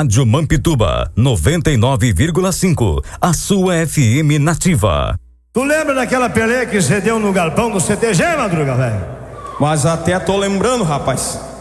Rádio Mampituba, 99,5. A sua FM nativa. Tu lembra daquela peleia que você deu no galpão do CTG, Madruga, velho? Mas até tô lembrando, rapaz.